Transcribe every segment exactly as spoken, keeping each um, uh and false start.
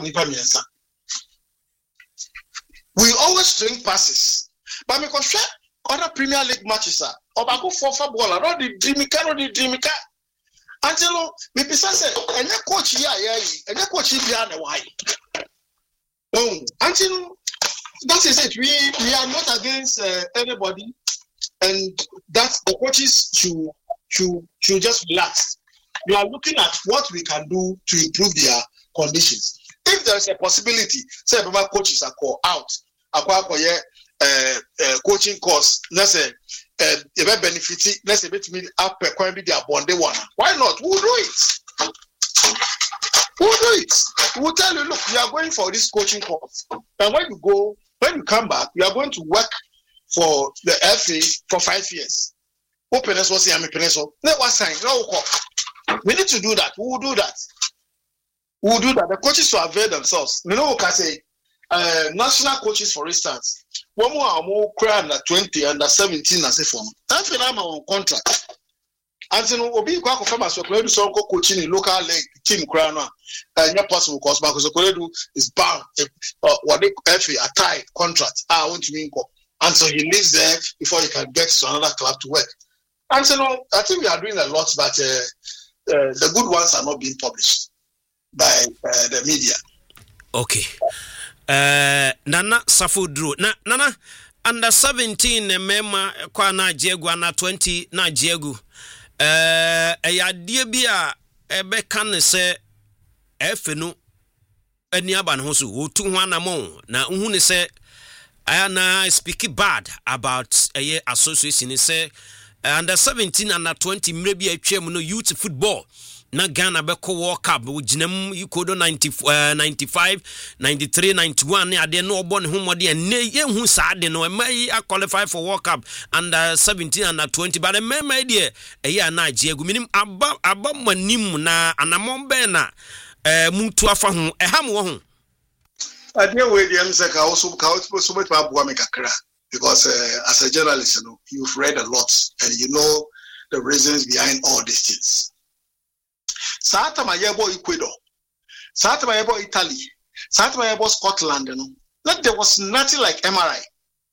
nipa miensa. We always train passes. But me confess other Premier League matches are obako for football no the dreamika no the dreamika. Angelo me pesa say enye coach here here enye coach here na why. Oh, until that is it. We we are not against uh, anybody, and that's the coaches should should should just relax. We are looking at what we can do to improve their conditions. If there is a possibility, say my coaches are called out, acquire uh, uh, coaching course, let's say uh, if benefit, let's say bet me up a be their bonded one. Why not? We'll do it. We'll do it. We'll tell you, look, we are going for this coaching course, and when you go, when you come back, you are going to work for the F A for five years. Open as was the pencil. No one sign. No. We need to do that. We will do that. We will do that. The coaches to avail themselves. You know, can say uh, national coaches, for instance, one more or more crowd under twenty, under seventeen, as a form. That's when I'm on contract. And you know, Obi Kwako farmers were going to some coaching in local league team crown. And not possible because Marcus Okoredu is bound uh, what they F A a tie contract. I want to mean, and so he lives there before he can get to another club to work. And so, you know, I think we are doing a lot, but. Uh, Uh, the good ones are not being published by uh, the media. Okay. Uh, Nana Safudru. Na Nana under seventeen mema kwa na jegu na twenty na jegu. Eh uh, ya die bia ebe kan se efenu ani aba ne ho so otu ho anamo na uhu ne se ana speak bad about a association say under seventeen and under twenty maybe a twem no youth football na Ghana beko World Cup ginam ikodo ninety uh, ninety-five ninety-three ninety-one ne ade no obo ne homode ne yehu saade no mai a qualify for World Cup under seventeen and under twenty but me me de e ya na agiegu minim aba aba manim na anamon be na eh muntu afa ho e ha mo ho ade we de am say ka also ka so much abua me kakra. Because uh, as a journalist, you know, you've read a lot and you know the reasons behind all these things. Saata mayebo Ecuador, Saata mayebo Italy, Saata mayebo Scotland, you know, like there was nothing like M R I.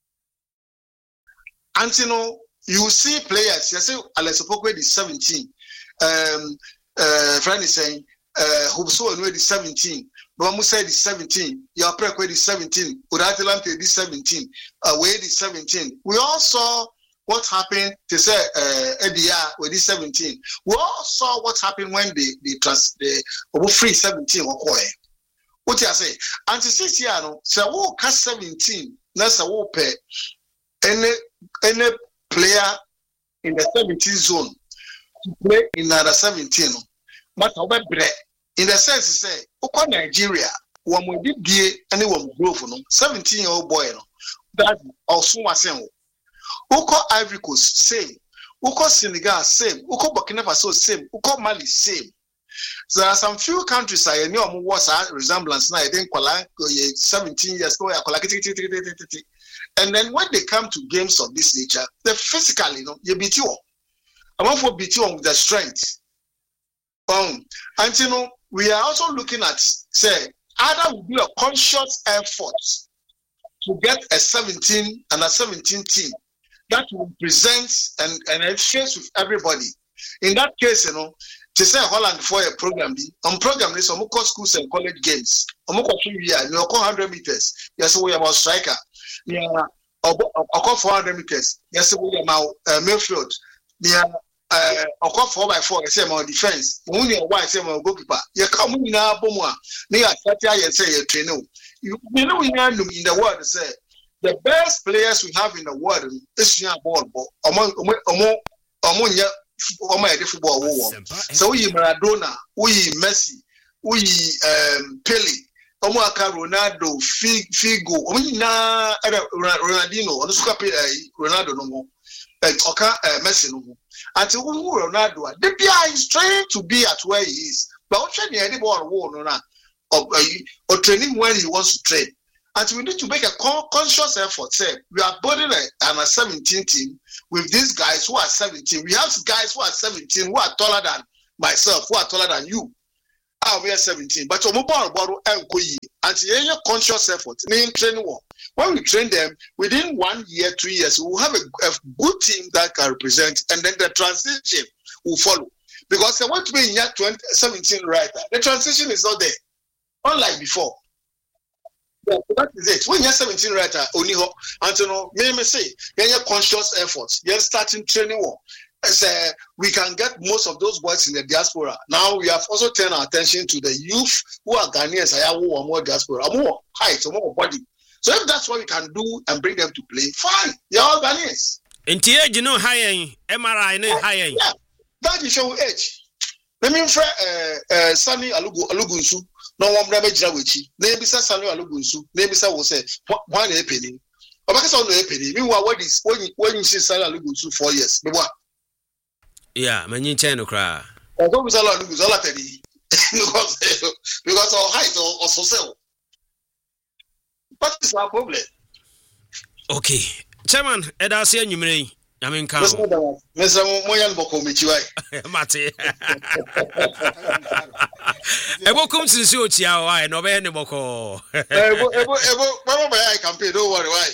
And you know, you see players, you say Alex Opokwe is seventeen, um, uh, friend is saying, uh, Hubso Anwe is seventeen. Musa is seventeen, your Prekwe is seventeen, Uratilante is seventeen, uh, Wade is seventeen. We all saw what happened to say uh Edia with this seventeen. We all saw what happened when they they trans the over free seventeen or koi. What you say? And to six years, so who cast seventeen, that's a who pay any any player in the seventeen zone to play in another seventeen. But over break. In the sense, say, Oko Nigeria, one more did be anyone growth, no, seventeen year old boy, no, that also was same. Oko Ivory Coast, same. Oko Senegal, same. Oko Burkina Faso, same. Oko Mali, same. So there are some few countries I know what's a resemblance now. I think seventeen years ago, and then when they come to games of this nature, they physically, you know, you beat you. I want to beat you with the strength. Um, and you know, we are also looking at, say, either we do a conscious effort to get a seventeen and a seventeen team that will present and, and face with everybody. In that case, you know, to say Holland for a program, on program is on schools and college games. On you one hundred meters. Yes, we are about striker. Yeah, or four hundred meters. Yes, we are now uh, midfield. Yeah. Uh, or four by four, I say my defense. Only a white say my goalkeeper. You come in now, Bomwa. They are thirty and say you train. You know, we know in the world say the best players we have in the world is young ball, among among among your football war. So we Maradona, we Messi, we um Pele, Omoaka Ronaldo, Figo, we na Ronaldinho, or the Ronaldo no more, and Oka Messi no more. Until Ronaldo, the P I is trying to be at where he is, but what training any ball or not, or training when he wants to train. And we need to make a conscious effort. Say we are building a, an a seventeen team with these guys who are seventeen. We have guys who are seventeen who are taller than myself, who are taller than you. Ah, we are seventeen, but we borrow borrow and koyi. Until any conscious effort, name training one. When we train them within one year, two years, we will have a, a good team that can represent, and then the transition will follow. Because they want to be in year twenty seventeen right now. The transition is not there, unlike before. Yeah, that is it. When you're seventeen right now, only ho until no, may me say, then your conscious efforts, you're starting training one. As uh, we can get most of those boys in the diaspora. Now we have also turned our attention to the youth who are Ghanaians, I have more diaspora, more height, more body. So if that's what we can do and bring them to play, fine. They're all Ghanaians. In T A, you know, high M R I, no high. Yeah, that is show age. Let me friend uh uh Sunny Alugu Alugunsu. No one never jawichi. Name is Sunny Alugunsu. Name is I will say one a penny. But because on a penny, meanwhile, what is when when you see Sunny Alugunsu four years? But what? Yeah, man, you can't cry. I don't miss a lot of penny because because our height or so sell. What is our problem? Okay, Chairman, Edasi and you may. I mean, come. Mister Moyan Boko Michiwai. Mate. Ebo come to see what you are. No, be any boko. Ebo, Ebo, Ebo, Mama, I campaign. Don't worry, why?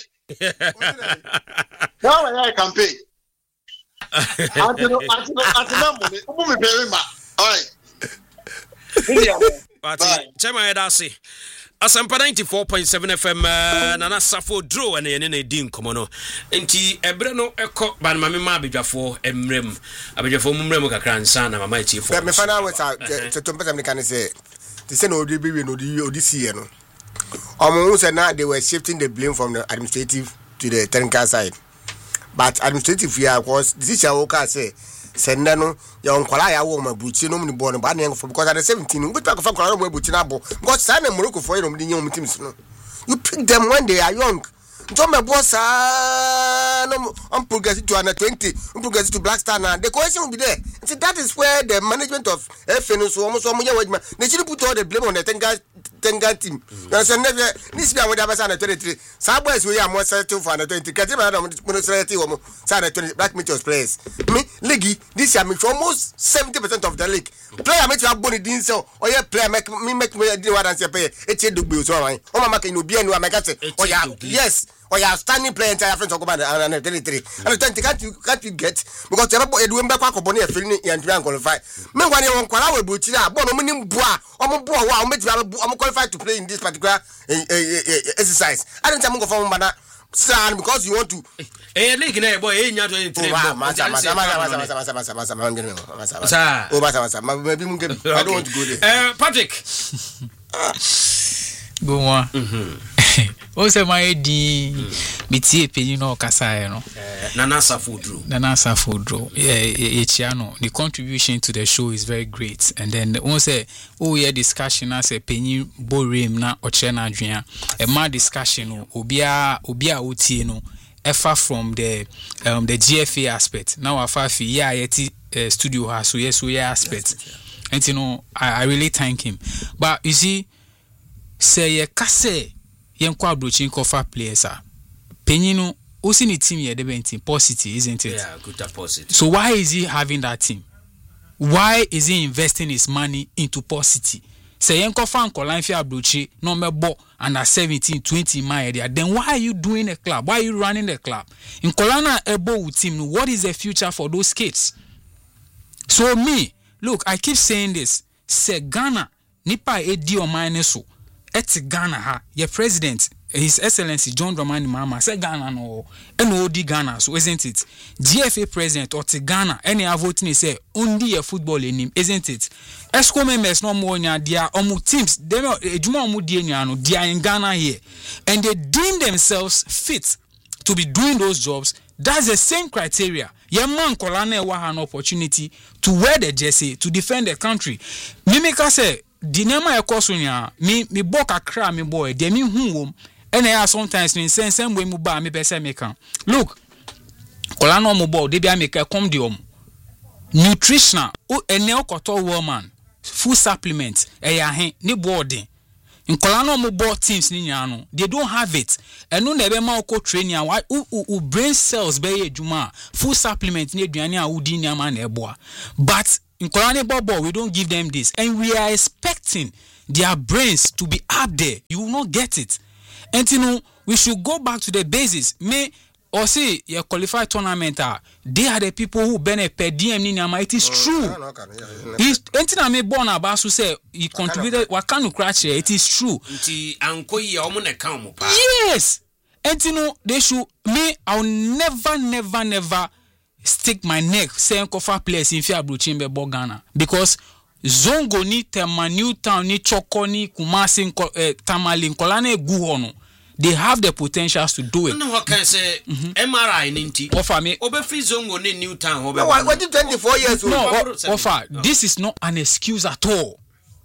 Now I campaign. Until until until now, me very much. All right. But Chairman Edasi. Asampa ninety-four point seven F M uh, Nana Safo draw and ene ne din komo no enti ebre no ekọ ban mame ma abedwafo emrem abedwafo mumrem kakra nsa na mama chief me fana we sa to to pesa me kan say they say no odi bi we no odi odi see no omo say na they were shifting the blame from the administrative to the technical side, but administrative here was this is what say send no your nkwala ya wo mabuchi no mni born ba na for because at seventeen we talk for nkwala no mabuchi na bo because say na Morocco for you no nyom teams no you pick them when they are young. Don't me boss no on progress to under twenty, on progress to Black Star now. The question will be there. See, that is where the management of F N so almost almost they should put all the blame on the Tenga Tenga team. You say never this be what happens under twenty-three. Some boys we are more settled for under twenty. Kati ba na municipality or under twenty black meteors players. Me league this year me for almost seventy percent of the league. Player make you have boni din so or your player make me make me do what and say pay. Eche dugbe so wan. O mama can you be anu make say. Oh yeah, yes. Or you are standing player entire friends talk about under twenty-three. And twenty can't you can't you get because you have Edwin back kwa boni e feeling and try and qualify. Me wan e won kwala we buchi na bo no mo nim boa. O mo boa wa o meti o mo qualify to play in this particular exercise. I don't think go for mana stand because you want to eh league na boy eh nya twenty-three. Masa masa masa masa masa masa masa masa masa. Oh masa masa. Maybe mun get I don't want to go there. Eh Patrick. Go on. Mhm. O se my di bitie penyi no kasa no. Nana Safo draw. Nana Safo draw. Yeah, Echiano. The contribution to the show is very great. And then one say, oh yeah, discussion as a penyi borim na ochena adwea. A ma discussion no obia obia otie no efa from the um the G F A aspect. Now afa fi yeah yeti uh, studio has so yes so yeah aspect. And you know I, I really thank him. But you see say ye kase yenkwa broaching cover players are penino also ni team ye debenting positive, isn't it? Yeah, good positive. So why is he having that team? Why is he investing his money into positive? Say yenko fan kolan fi abrochi no mebo under seventeen twenty my there. Then why are you doing a club? Why are you running the club? In Kolana ebo team, what is the future for those kids? So me, look, I keep saying this. Say Ghana nipa edi o mine so et Ghana ha your president His Excellency John Dramani Mahama say Ghana no N O D Ghana so isn't it? G F A president or to Ghana any voting say only a football in him isn't it? Esco members no more nya dia omu teams they no ejuma omu die nya no dia in Ghana here and they deem themselves fit to be doing those jobs. That's the same criteria. Your man Kolana wa an opportunity to wear the jersey to defend the country. Mimika say dinema ekosunya mi mi boka kra mi boy de mi hu wom ene ya sometimes in sense same way mu ba mi pese me kan look Kolana mo ball de bia make come de om nutritional o ene okoto woman full supplement e ya hen ni boarding in Kolana mo ball teams ni nya no they don't have it eno na ebe ma okọ training wa brain cells be ejuma full supplement ni aduane a udi ni ama na eboa but in Kolani Bobo, we don't give them this. And we are expecting their brains to be up there. You will not get it. And you know, we should go back to the basis. May or say your qualified tournament are they are the people who benefit per D M Ninama. It is true. It's anything I may born about to say he contributed what can you crash here? It is true. Yes. And you know, they should me, I'll never, never, never stick my neck saying Kofa players in Fia Bruchimbe Bogana. Because Zongo ni Tema Newtown ni Choko ni Kumasi Tamali Nkolane Guhono. They have the potentials to do it. No, what can I say? M R I ninety. Offer me. Obe free Zongo ni Newtown. No, what did twenty-four years old? No, offer. No. This is not an excuse at all.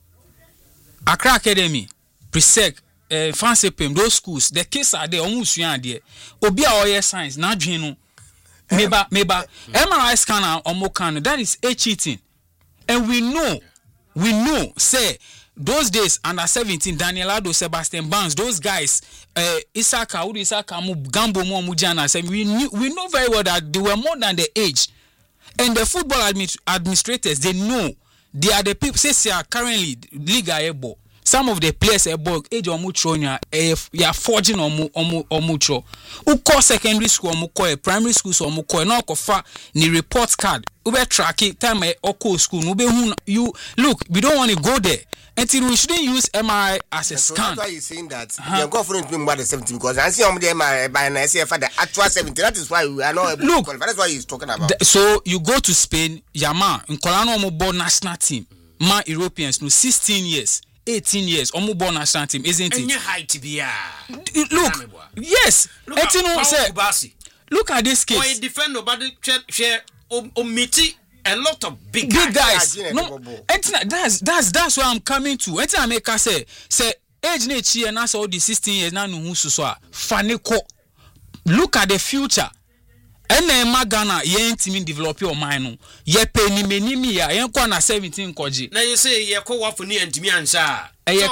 Accra Academy, Presec, uh, Fancy Pim, those schools, the kids are there almost there. Obia Oye Science, not Gino. Meba, meba. M R I scanner or Mokano, that is a cheating. And we know, we know, say, those days under seventeen, Daniel Ado, Sebastian Barnes, those guys, uh, Isaka, Udi Isaka, Gambo, Mujana, we knew, we know very well that they were more than the age. And the football admi- administrators, they know they are the people, say, they are currently Liga Ebo. Some of the players ebo age or mucho you are forging or mucho. Who call secondary school or muko, primary school or muko, no kofa ni report card. Ube tracking time oko school. Ube you look, we don't want to go there. Until we shouldn't use M R I as a so scan. That's why you're saying that uh-huh. You're confident being more than seventeen because I see on the M R I by an I C F at the actual seventeen. That is why we are not able look, to qualify. That's what he's talking about. The, so you go to Spain, Yama, in Kolano Omobo national team, ma Europeans no sixteen years. eighteen years, Omu born national team, isn't it? And your height to be look, yes. Look at, you know, say, look at this case. Why defend nobody share omiti a lot of big, big guys. guys. No, that's that's that's where I'm coming to. Enti America say say age next year na all the sixteen years na no husu so a faniko. Look at the future. Ene magana ye ntimi develop your mind no. Ye pe ni menimi ya ye kwa na seventeen koji. Na you say ye ko wafo ni ntimi ansa. Eye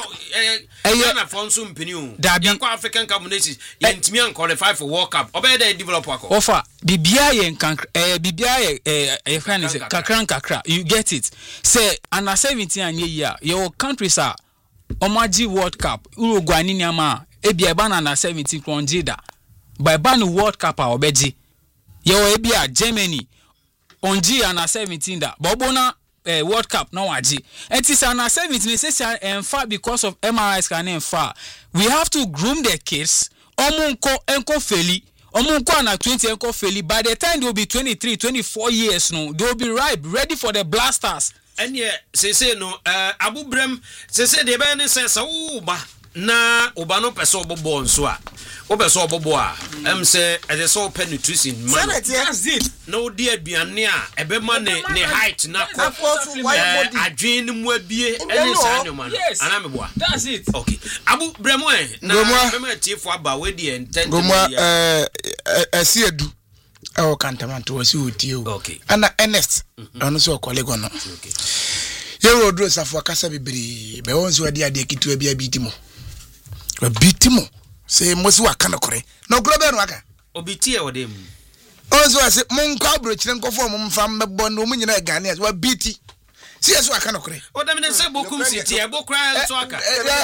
eye na fonso mpini o. Ye kwa African communities ye ntimi an qualify for World Cup. Obe dey develop ako. Offer bibia ye nkan eh bibia ye eh ye friend is kakran kakra. You get it. Say under seventeen anye year your countries are Omaji World Cup. Uruguay ni nyama e bia ba na under seventeen kronjida. By ban World Cup a obeji. Yo ebia Germany on G and seventeen da bobona uh, World Cup no waji and it's an seventeen say and far because of M R I scan and far we have to groom their kids omunko enko feli omunko na twenty enko feli by the time they will be twenty-three twenty-four years no they will be ripe ready for the blasters and yeah say say no uh, Abu Brem say say they be say so ba na obano peso bobo nso a obeso bobo a em say e so open nutrition man that's it no dey aduane a ebe man ne height na ko adwen ni mu abie ene sa nyoma no ana meboa that's it okay Abu Bremo e na mema tiefo aba we dey intend gomwa eh esi edu e o kantamanto wasi otie o okay ana Ernest ono so kolego no okay ye rodro safo akasa bibiri be won so ade ade kitu abia bitimo bitimo say mosi waka na kore no globe no waka obiti e odem onzo ase monko abrochire nkofo mo mfa mbebo no mu nyina gane as wa biti si yeso waka na kore odam ne se bokum city e bokra so aka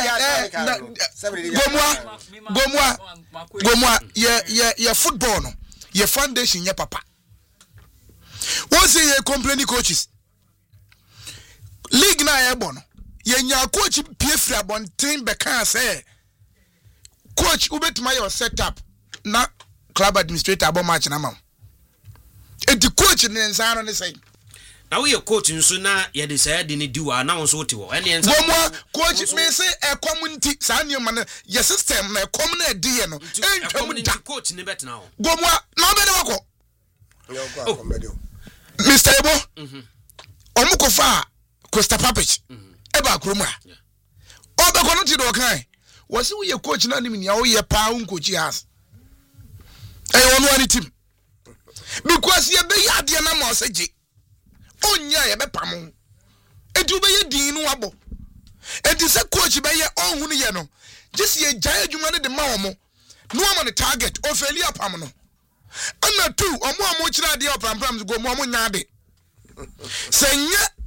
gomwa gomwa gomwa ye ye ye football no ye foundation ye papa won say ye complaining coaches league na ye bono ye nya coach pie fra bonten be kan say coach ubetuma your setup na club administrator abo match na mam e di coach ne nsano ne say na we coach nso na ye decide ni diwa na won so ti wo ene ensa bomwa coach me say e community san man ye system na e com na di ye no entwam da coach ne bet na ho bomwa na be de wako Yo go Mister Ebo mhm omuko fa Costa Papich e ba kroma obe kono ti do kan wasi wo ye coach na nim nia wo ye pa un coach has e wonu ani team because ye be ya de na ma oseje onya ye be pam e du be ye din no abo e di se coach be ye onhunu ye no just ye gya adwuma ne de ma wo mo no am on target o feli apam no ana two omo omo kira de opam pam go mo omo nya de senya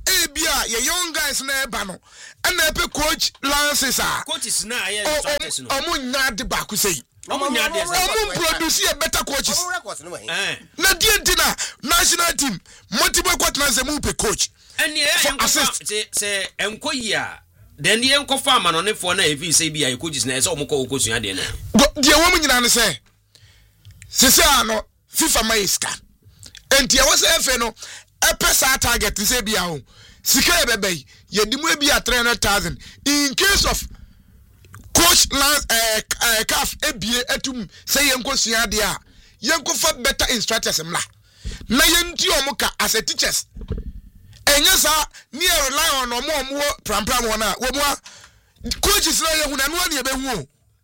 e bia ye young guys na eba no na epe coach Lances a coaches na aye instructors no omo nya de ba ku sei omo nya de omo produce a better coaches eh na die ntina national team multiple coach na ze mu pe coach and yeah say say enkoyi a then the enko farmer no ne for na evi say bia coaches na say omo ko okosua de na die wo mu nyina ne say sese ano FIFA maiska enti e wo say efe no e pesa target say bia ho sika bebe ye di mu bia three hundred thousand in case of coach Lance eh uh, calf ebie etum say yenkosua de a yenkofa better instructors mla na yenti omuka as a teachers enya sa near rely on omo omo pram pram wona wo mo coaches na ye hu na no na ye be hu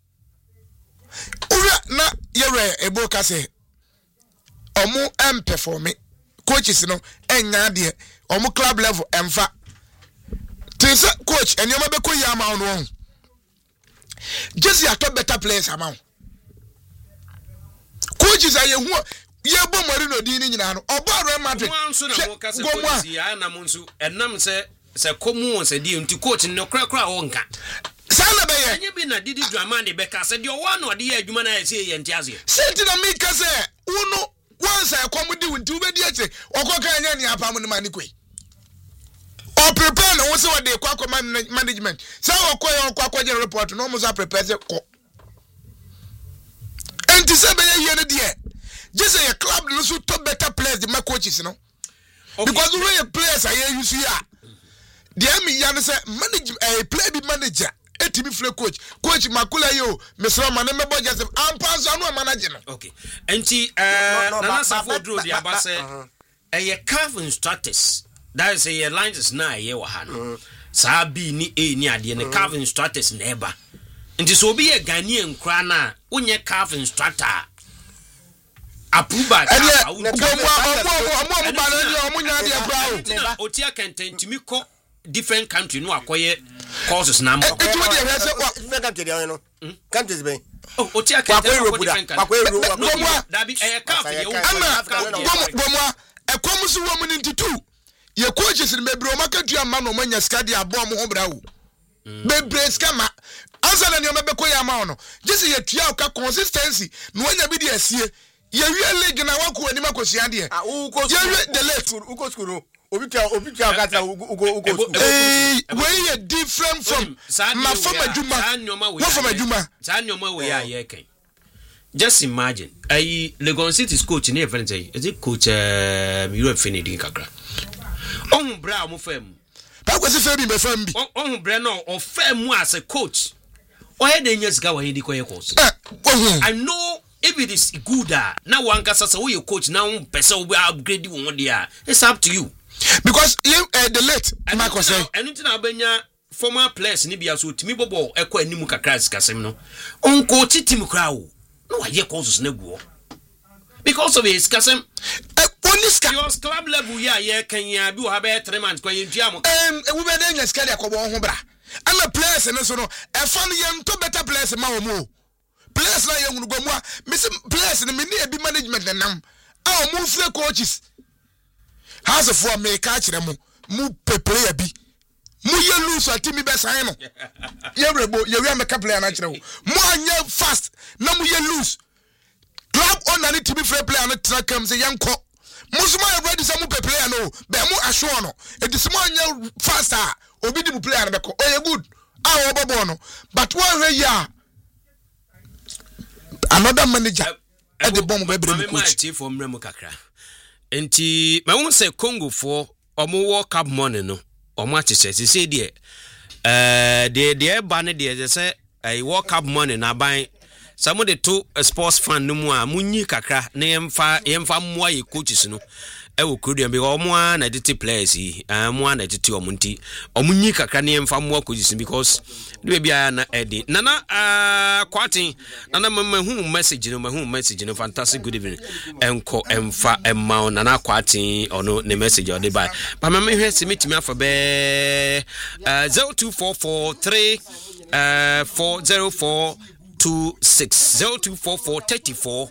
ura na ye re ebo ka say omo em perform coaches no enya de omo club level emfa tese coach enyoma be ko yi ama no just ya to better players amount coaches are you ye bo Marino di ni nyina no obo Real Madrid nso na mo ka se policy ya na mo nso enam se se komu se di nti coach no kra kra wonka sana be ye anye bi na Didi Dramani be ka se di o wa no de ye adwuma na se ye ntiaze senti na me ka se uno once I come di nti ubedi ache okoka anya ni apa mo ni mani koi o prepare no se we de kwa kwa management say okoye okwa kwa general report no mo za prepare se ko enti se be ye ne de just say a club no so to better players the my coaches no okay. Because the way players are here you see ah the me yan say manage a uh, play be manager etimi free coach coach makula yo mesro man me bo just am pass no manager no okay enti eh na safo draw the abase eh ye calf instructors that is a lines is na ye wa ha no sa bi ni e ni ade ne calf instructors na eba enti so obi ye Ghanaian kra na unye calf instructor approval ah omo omo omo ba na omo nya de kra o otia kenten timi ko different country no akoye courses na mo e tu de he se different country de no countries be o otia kenten ko different country bomo da bi e ka fe ye ama bomo bomo e kom so wo mu ni ntitu ye coaches ni bebre o makatu ama no manya skadi abo mo ho bra wo bebre skama ansa na ni o mebeko ya ama no just ye tua ka consistency no anya bi de asie ye wie league na wako ani makosua de ah uko ye wie the late uko skuru obi tia obi tia kata uko uko eh we ye different from ma from aduma wo from aduma sa nyoma we ya ye kan just imagine ai Legon City's coach na friend say is it coach uh, Europe Finidi kakra on bra mo fam ba kwese fam bi be fam bi on bra no o fam as a coach o he dey nyesika wa he di koye course I know if it is good now one can say we coach now person will upgrade you one day it's up to you because you uh, the late Marco say anything abenya former players ni bia so timi bobo ekọ animu kakra sikasem no on coach team kra o no aye courses na guo because of his kasem only ska your club level ya ye kan ya bi o ha be three months kwa ye ntua mo em we be dey nya ska de akobo ho bra ana players no so no e fan ye to better players ma o mo players na ye hunu gomwa miss players ni me e bi management nam a mo free coaches house for me ka kire mo mu pe player bi mu ye lose atimi be san no ye rebo ye wi ameka player na kire wo mo anya fast na mu ye lose club owner ni timi free player na tra kam se yanko musuma ye ready say mu pe player no be mu asho no e di smo anya fast a obi di mu player na be ko o ye good a wo bobo no but one way ya another manager at the bomb be bring coach chief from Remo kakra enti ma won say Congo for omo World Cup money no omo acheche say de eh de de ba ne de say eh World Cup money na ban some de to sports fan no mu a munyi kakra na yemfa yemfa moa ye coaches no e wo kudu be omo na de players yi omo na de omo nti omo nyi kakra na yemfa moa coaches because de bia na edi nana ah kwatin nana mahu message no mahu message no fantastic good evening enko emfa emma nana kwatin ono ne message o de by ba me hwe se metimi afa be zero two four four three four zero four two six zero two four four three four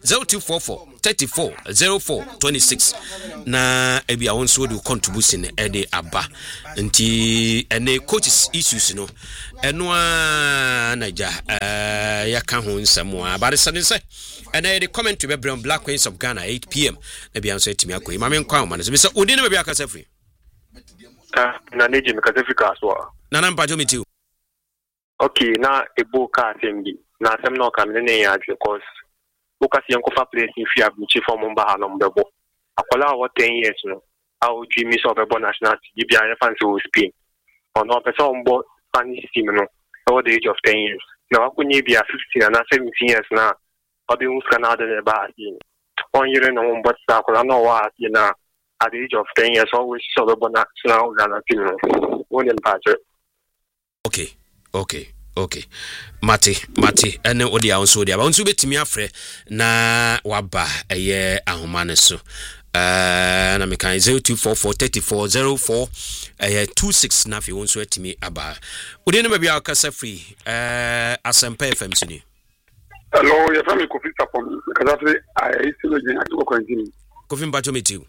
zero two four four three four zero four two six na ebi a wonso do contribution e dey aba nti ene coaches issues no eno a naija eh ya ka ho nsamo a bare sane se ene the comment to be Black Queens of Ghana eight p.m. na bia nso etimi akoyi ma me nkwa ma no so odi ne bia akasa free ah na neji me kasa free aswa na na mpajo meti okay na ebo ka asembi na asem no ka me ne ya because focus yanko fa place in fia buchi for mumba ha no mbebo akola wa ten years no how dream is of a national team bia ya fancy o Spain ono person mbo Spanish team no over the age of ten years na akunye bia fifteen and seventeen years na obi us Canada ne ba yi on year no mbo sa akola no wa yi na at the age of ten years always so the national team no one in patch. Okay okay okay mate mate ene odi awonso odi aba onso betimi afre na waba eye ahoma ne so eh na mekan zero two four four three four zero four eh two six na fi onso etimi aba odi ne ba bia akasa free eh Asempa F M sini. Hello, your family Kofi Sapon because after I still again I go continue. Kofi mbacho metiu.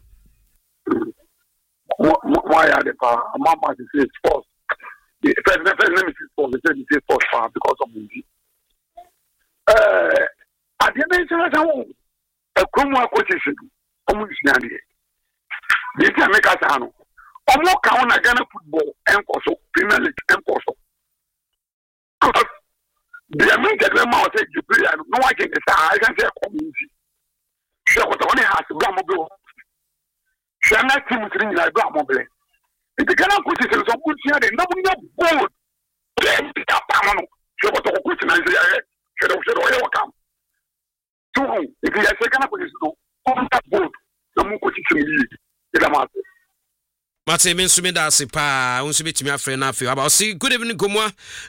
Why are the pa mama say sports. The first let me see sports they say sports far because of movie. Uh at the end of the a Kuma coaches omo sinade. This make us ano. Omo ka on Ghana football enkoso Premier League enkoso. The amount that we must take to play no I can say I can say community. So what one has to go mobile. Shana team three na go mobile. It can put it in some good here no no board. Then the pamano. So what the question is here. Should should we come. So if you say can put it no on that board. No more coaching league. Ila ma. Mate me nsumi da se pa unsu betimi afre na afi about see good evening Gomwa.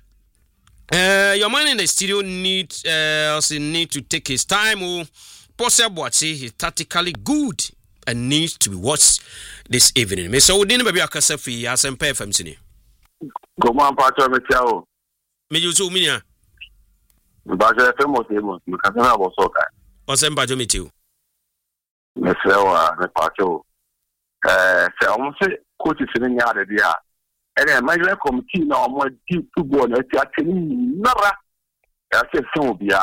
Uh, your man in the studio need uh, also need to take his time. Oh, possible say he's tactically good and needs to be watched this evening. Me so we didn't maybe akasa fi Asempa F M sini. Go man pato me tiao. Me yuzu minya. Me baje F M o temo. Me kasana bo soka. Asempa jo me tiu. Me sewa me pato. Eh, se o se coach sini nya de dia. Ene management committee na omo di football na ti ateni nara ya se so bia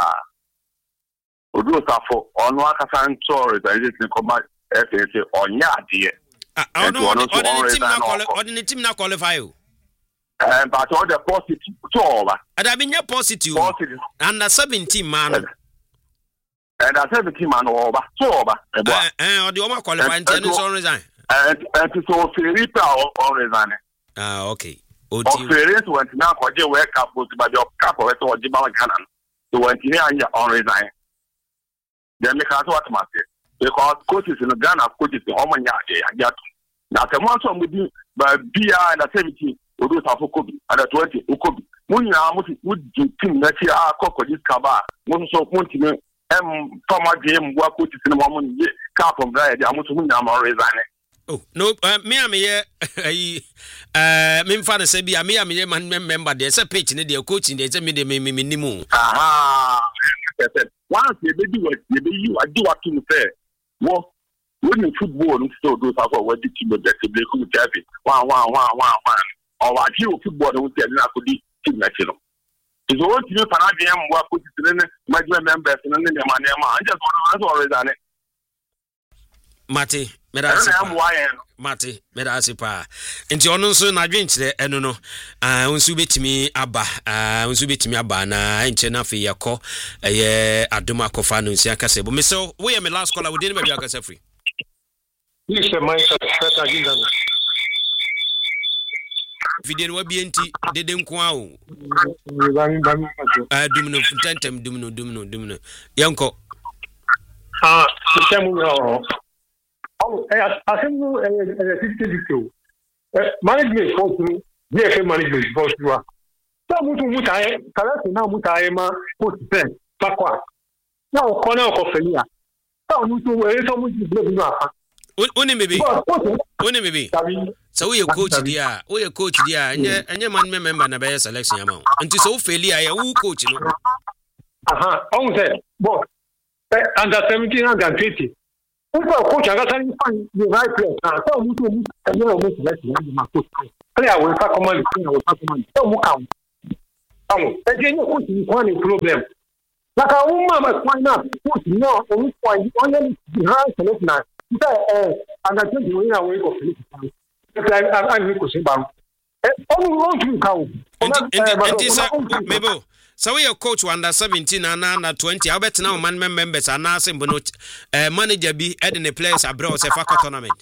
odu safo ono akasa ntori da ile ko ma F A say onya ade ah ono ono team na qualify ono team na qualify o eh but all the positive to over ada bi nya positive under seventeen man and under seventeen man over to over eh eh odi o ma qualify nti so resign eh eh so Felipe o resign. Ah, okay. O experience went now for the work up with by your cap or to Jibala Canon. So when you are on resign, then make us what matter. Because coaches in Ghana, coaches in Oman Yard, and yet now the one song with you by B R and seventeen, or do for Kobe, and at twenty, Ukobi. Munya would do team that you are cocoa this cover, one so continue, and from my game, work coaches in the moment, cap from there, I'm on resign. Oh no, uh, me am here. Uh, me mfa na say bia me am here man member there say pitch ne there coaching there say me dey me me nimu. Aha. Once you be do what you be you do what you say. Well, when you football you still do so what the team that they could have it. One one one one one. Or what you football you say na could be team national. Is what you for na dem work coach in management members and then the man I just want to already done it. Mate Mate meda asipa nti ono nso na dwenkyere eno no ah onso betimi aba ah onso betimi aba na enche na fe yakọ eye adoma kofa no nsia kase bo me so we am last caller we didn't maybe akase free Yes my secretary agenda video wa bi enti dede nko a o ah dumno funtantem dumno dumno dumno yanko ah temu yo Oh, I think no, fifty-fifty. Management for through, D F A management for through. So much mutai, kala na mutai ma put ten, pakwa. Now corner of Felia. So much we so much blame no. Oni maybe. Oni maybe. So we coach dia, we coach dia, enye enye man member na be selection amount. Until so Felia ya who coach no. Aha, on say, boss. under seventeen under twenty. Who are coach? I got to find the right place. Now, so we do. I know we select my coach. Player will come command. Player will come command. So we come. Come. Again, you coach is one problem. Like a woman must find out. Coach, no, only point only behind select now. You say, eh, under twenty, we are waiting for Philippe. Because I, I, I will say, "Bam." Only one to come. It is a maybe. So we are coach under seventeen and under twenty. I bet now man members are now saying, "But manager be adding the players abroad say for tournament."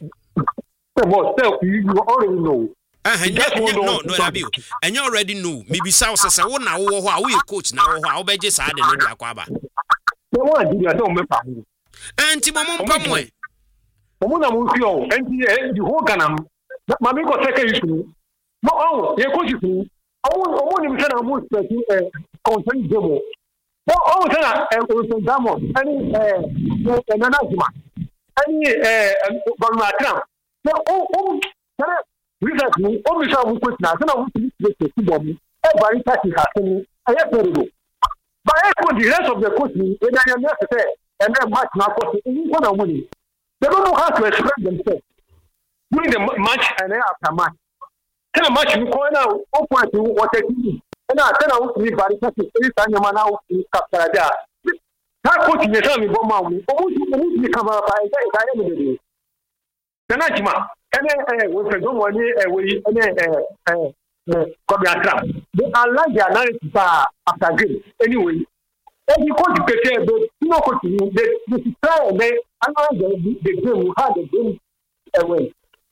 But you already know. Uh, no, no, no, and you already know. Maybe South says, "I want now. How we coach now? How be just add the Aquaba." No one did. I don't remember. And Timon Pamway. Omuna Mufio, and the whole Ganam. Mammy got second issue. No, oh, your coach is. Oh, only said I was concerned demo. Oh, said I was Damo, any another any Barmatram. So, oh, research me, only shall we put now. Then I want to make the bomb. Everybody touches happening. I have to do. But I put the rest of the coaching, and I am necessary, and then match now for one of money. They don't know how to express themselves during the match and then after match. Tell a match you call now, open to what I do. And I tell you, we very happy. Every time you man out in Caparaja. That coaching is only one man. Oh, you need to come up by the end of the day. The Najma, and then with the don't want we and then come trap. They are like the analysis after game. Anyway, if you coach the game, but you know, coaching, they try and they analyze the game, we had the game away.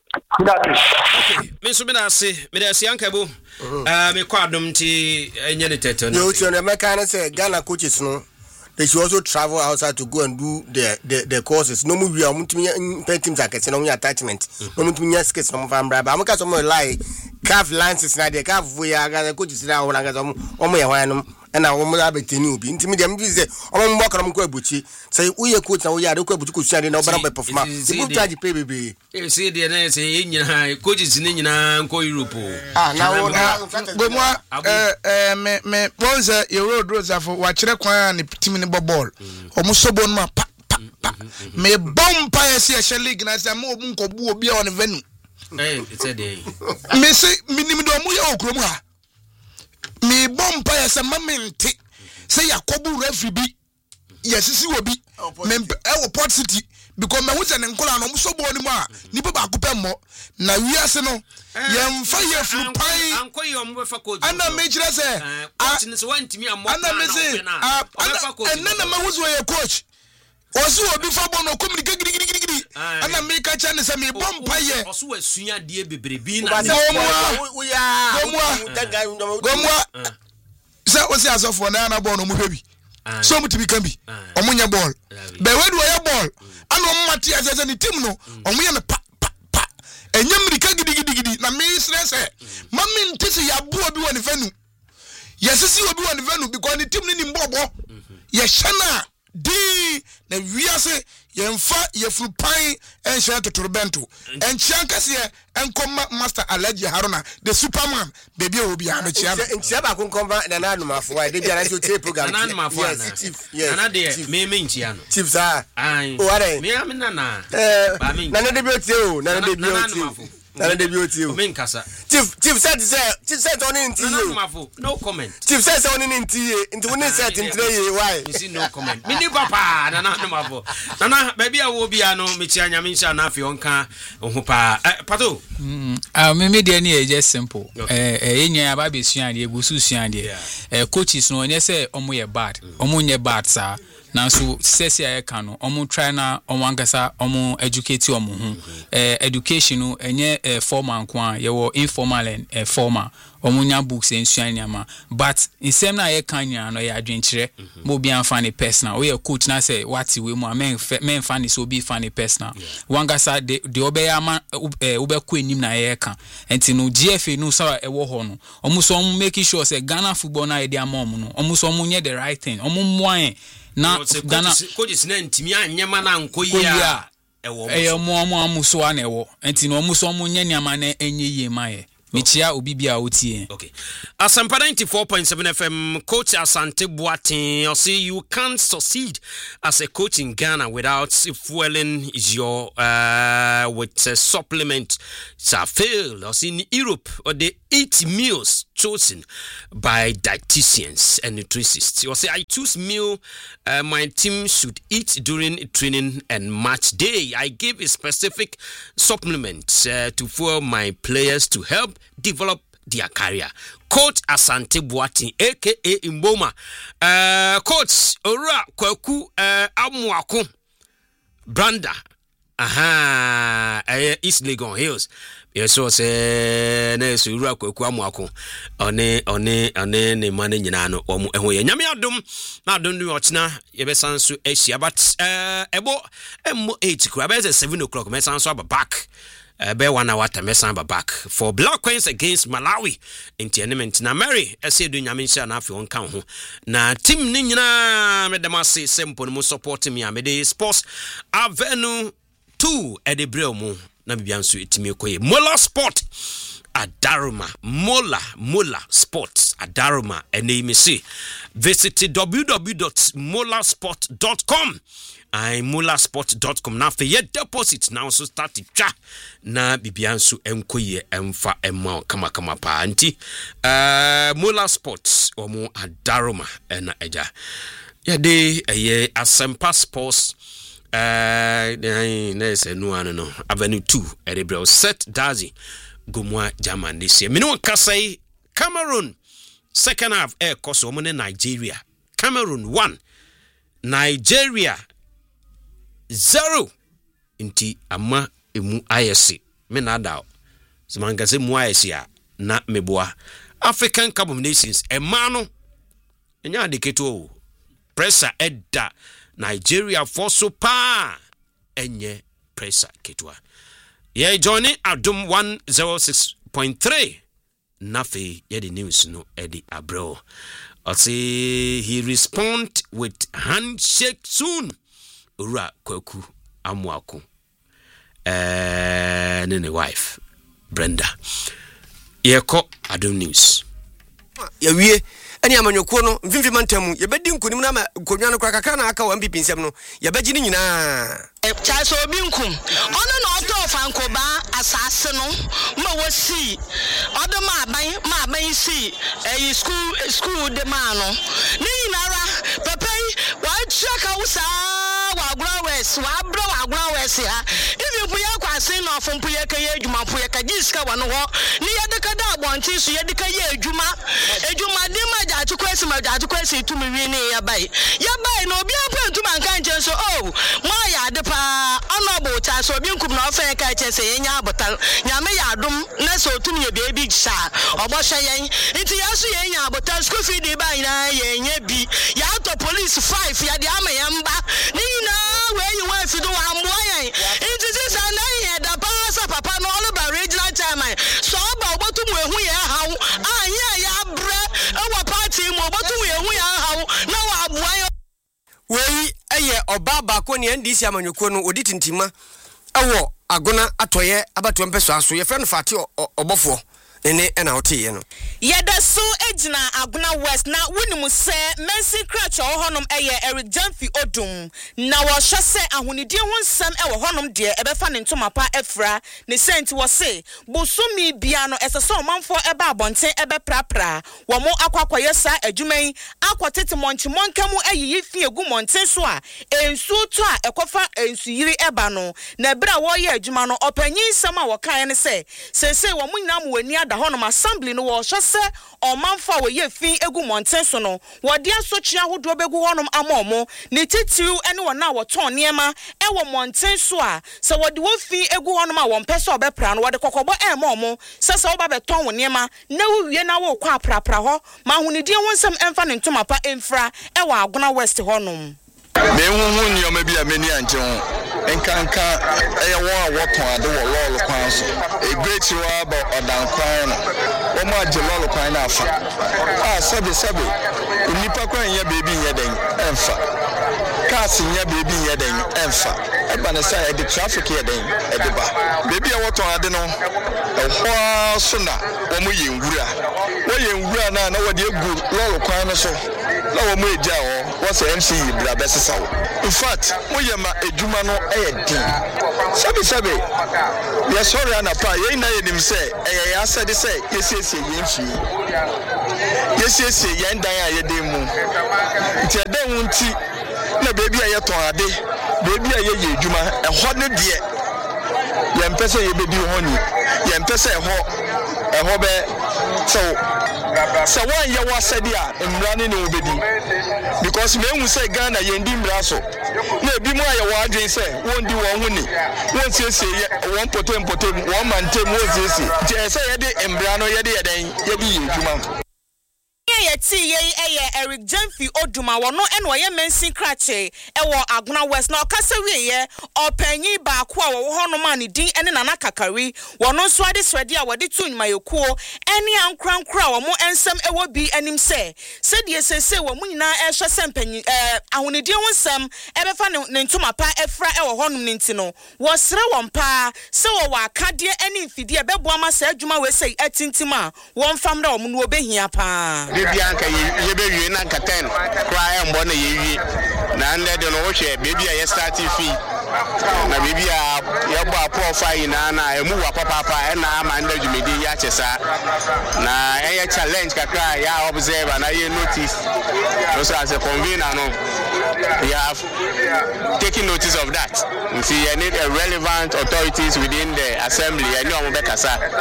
Okay, Mister Benassi, Medasi Ankabu, uh, me quadrum tea, and Yenitator. You know, the mechanic say Ghana coaches no. They should also travel outside to go and do the the, the courses. No more we are multi team jackets, no more attachment. No more skits, no more from Brab. I'm going to lie. Calf lances, now the calf we are going to coaches now. On my one, and I will have a new be intimidating. I'm walking on Quebuchi. Say, we are coach, and we are the Quebuchi standing over a performance. You try to pay baby. You see the N S A in your coaches in India and Koirupo. Ah, now, uh, me, me, once a road roads are for watching a choir and the team in the ball. Almost so bon ma pa pa pa. Me bomb pious here, league, and I say, more bunko boo be on the venue. Eh, it's a day. Me say, minimum Okroma. Me bomb pious and mammy say a cobu referee. Yes, see will be. Our Port City. Because my woods and Nkola no so born ma nipa ba ko pem mo na wiase no yem fa ye fru pai anko yom we fa ko ana me kire se coach ni so wantimi ammo ana me se ana na ma wuzo ye coach osu obi fa bo no communicate gidi gidi gidi ana me ka cha ne se me bom pa ye osu asua de bebre na ne we ya gomwa se osi asofo na na bo no mu hwebi so muti bi kan bi omunya ball be we do ye ball ana omati azeze ni team no omunya me pa pa pa enyam rika gidi gidi gidi na me stress e mami ntisi ya bo obi woni fanu yesisi obi woni fanu because the team ni mbobo ye shana di na wiase ye mfa ye frupan en share to turbento en chiankase en komma master Alhaji Haruna the superman baby obi am chia en chia ba kon komba na na no mafo ai de bia na so tie program na no mafo na na de me me nchia no chief sir ai o are me am na na eh na na de bi otie o na na de bi otie na na de bi otie o me nkasa chief chief said say chief said on in tie na no mafo no comment chief said on in tie into we set in three why you see no comment me ni papa na na no mafo na na baby a wo bia no me chia nyame nsha na afi onka ho pa pato mm ah me me dey na just simple eh eh enya aba be suan de egusu suan de eh coaches no onye say omo ye bad omo nye bad sa na so sesi aye kan no omo try na omo angasa omo educate omo hu eh education no enye eh, formal kwa ye wo informal and eh, formal omo nya books ensuan nyama but insem na aye kan nya no ye adwenkyere mo bi anfa ne personal we coach na say what we mo men men fa ne so bi fa ne personal wangasa de de obeya ma obekọ enim na ye kan enti no G F A no so e wo ho no omo so omo make sure say Ghana football na e dey amom no omo so omo nye the right thing omo moan na Ghana coaches na ntimi anyema na nkoyia ewo e mo mo amuso ana ewo enti no omo so omo nye nyama na enye ye maye Michia Obibia Otie. Okay. Asampa ninety-four point seven F M, Coach Asante Boateng, you see, you can't succeed as a coach in Ghana without fueling your uh with a supplement. So fail. You see, in Europe, or they eat meals chosen by dietitians and nutritionists. You say, I choose meal uh, my team should eat during training and match day. I give a specific supplement uh, to fuel my players to help develop their career. Coach Asante Boateng, aka Mboma. Uh, Coach Ora Kwaku uh, Amuako Branda. Aha, uh, East Legon Hills. Yes, so say na so Ora Kwaku Amuako. One one one ne mane nyina no omo eho ye. Nyame adom na adom du ochina ye be sanso ehia but uh ebo emo eight kra be seven o'clock me sanso aba back. Uh, be one hour time samba back for Black Queens against Malawi in tournament na Mary ese do nyame nsia na afi on kan ho na team ni nyina me dem ase simple mo support me amede sports avenue two e de brel mu na bibia nso etimi koye Mola Sport Adaruma Mola Mola Sports Adaruma ene me see visit w w w dot mola sport dot com. I mola sport dot com na for your deposit now so start to cha na bibiansu enkoye emfa emma kama kama pa anti uh Mola Sports omo Adaroma ena eja ya de eye Asempa Sports uh na se no ano no Avenue two erebro set dazi gomwa German this year mino kasai Cameroon second half air course omo Nigeria Cameroon one Nigeria zero inti ama emu I S C me na da so man gase mu I S C a na meboa African Cup of Nations e ma no enya de keto pressure edda Nigeria for so pa enye pressure ketwa ye johnny Adum one oh six point three nafi ye the news no edi abro I say he respond with handshake soon. Ura Kwaku Amuako eh uh, nene wife Brenda yeko Adum news ya wie ani amanyoko no mfimfi mantamu ye bedi nkunim na konwa no krakaka na aka wa mpipi nsem no ye begi ni nyina e cha so obi nkum ono na oto fankoba asase no ma wasi odo ma aban ma aban si e school school de ma no ni nyinara papai wa chaka usa wa agrawes wa abro wa agrawes ha ibi buya kwase no ofumpu ye ka ye adwuma pu ye ka jiska wa no ho ni ye de ka da abonti so ye de ka ye adwuma adwuma de ma ja tukwesi ma ja tukwesi tumi wi ni ya bai ya bai no obi apantu man kan chen so oh ma ya de pa honorable cha so obi nkum na ofa ka chen se ye nya abotal nyame ya adum na so tumi ye baby sha obo hye yen nti ya so ye nya abotal school fee de bai na ye nya bi ya to police five ya de ama ye mba ni na we you want to do am boy nti this and na da pa papa no all about regional chairman so ba obotum we hu ye hawo anya ya bre e wa party mo obotum we hu ya hawo na wa boy we eye obaba ko ne N D C amanyoko no odi tintima ewo agona atoye abato mpeso aso ye friend fati obofo ene ena hotiye no yeda so ejina aguna west na wonimu se Mercy Cratch ohonom eye Eric Jamfi Odum na wo hwese ahonidie ho nsam e wo honom de ebefa ne ntoma pa efra ne senti wo se bosumi bia no esese omanfo eba abonten ebe prapra wo mo akwakoye sa adwuman akwotete monchi monkamu ayiyi fi egu monten so a ensu to a ekofa ensu yiri eba no na bra wo ye adwuma no opanyin nsam a wo kan ne se sese wo munyina mo wani ada honom assembly no wo hwese omanfo wo ye fi egu monten so no wo de asochi ahodo begu honom amomo ne titiw ene wona wo ton niema e wo monten so a se wo de wo fi egu honom a wo mpese obepra no wo de kokobo e momo se se wo ba beton wo niema na wo wie na wo kwa aprapra ho ma hunidie wonsam emfa ne ntoma pa emfra e wo agona west honom Me hu ni o ma bi amani anche ho. Enkanka eye wo a woton ade wo lol kwan so. E great wa ba odan kwan no. O ma je lol kwan na afa. Ah sabe sabe. Nipa kwan ya baby nya den emfa. Cars nya baby nya den emfa. E ba na say the traffic ya den e de ba. Baby a woton ade no. E ho so na wo mo ye nwura. Wo ye nwura na na wo de egu lol kwan no so. Na wo mo eja ho. Wo say M C bra besesa wo. In fact, mo ye ma ejuma no e din. Sabi sabi. Ya sorry ana pa ye na ye nim say e ya said say yesiesie ye nfi. Yesiesie ye ndan a ye den mu. Nti edan wunti na baby a ye ton ade, baby a ye ye ejuma, e ho ne de ye mpese ye baby ho ni. Ye mpese e ho e ho be so so one ye wa said ya emrani ne obedi. Because me hu say Ghana ye ndi mra so. Na ebi mu aye wa adwen say won di won hu ni. Won siesie ye won potem potem won mantem won siesie. Je say ye de embra no ye de ye den ye di ejuma. Yeti ye eye Eric Jamfi Oduma wono eno ye mensin krache ewo Aguna West na okasa wiye opanyi ba ko a wo hono ma ne din ene nana kakari wono so ade swede a wode tu nyuma yekuo ene ankrankra wo mo ensem ewo bi anim se se die sese wo mu nyina e hwe sempanyi eh ahonedi ho nsem ebefa ne ntoma pa efra ewo hono ne ntino wo sere won pa se wo wa akade ene mfidi ebebo ama sa adwuma we sei atintima won fam da wo mu no obehia pa Bianca, you be na ten, cry and bonnet ye. Nanda don't watch it, baby. I started fee. Na baby, your bar profile in Anna, move up papa, and I'm under the media yachesa. Na a challenge, cry, I observe and I notice. Also, as a convener, no, you have taken notice of that. You see, I need a relevant authorities within the assembly. I know I'm back